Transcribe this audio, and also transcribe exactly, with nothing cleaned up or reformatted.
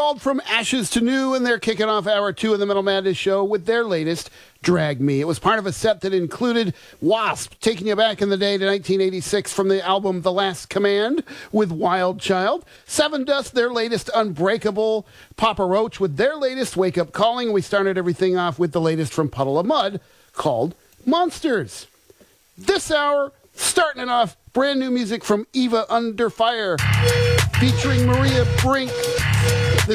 called From Ashes to New, and they're kicking off hour two of the Metal Madness show with their latest, Drag Me. It was part of a set that included Wasp, taking you back in the day to nineteen eighty-six from the album The Last Command with Wild Child. Seven Dust, their latest Unbreakable. Papa Roach with their latest Wake Up Calling. We started everything off with the latest from Puddle of Mud called Monsters. This hour, starting it off, brand new music from Eva Under Fire featuring Maria Brink.